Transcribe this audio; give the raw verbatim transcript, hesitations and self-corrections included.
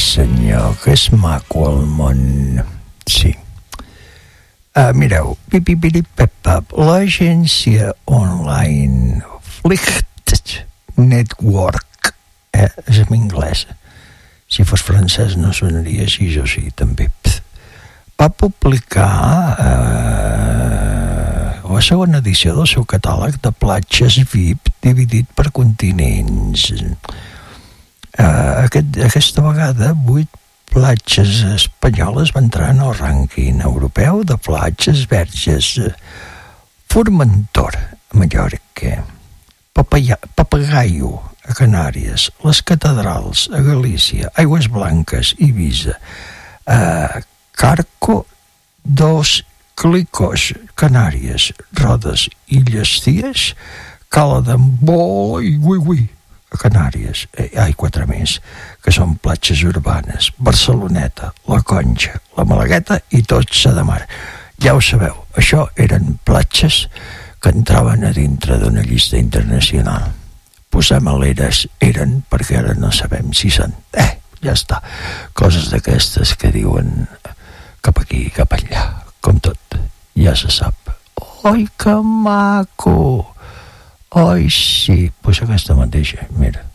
senyor, que és maco el món. Sí. Uh, mireu, pipipiripepap, l'agència online Flicht Network, eh, és en anglès. Si fos francès no sonaria així, jo sí, també. Va publicar eh, la segona edició del seu catàleg de platges V I P dividit per continents. Eh, aquest, aquesta vegada, vuit platges espanyoles van entrar en el rànquing europeu de platges verges. Formentor, a Mallorca, Papaya, Papagayo, a Canàries, les Catedrals, a Galícia, Aigües Blanques, Ibiza, eh, Carco, Dos Clicos, Canàries, Rodes, Illes Cies, Cala d'Embó i Güigüí, a Canàries. Eh, hi ha quatre més, que són platges urbanes, Barceloneta, la Conxa, la Malagueta i Tossa de Mar. Ja ho sabeu, això eren platges que entraven a dintre d'una llista internacional. Posem a l'eres, eren, perquè ara no sabem si són. Eh, ja està. Coses d'aquestes que diuen cap aquí, cap allà, com tot, ja se sap. Oi, que maco! Oi, sí, pues aquesta mateixa, mira.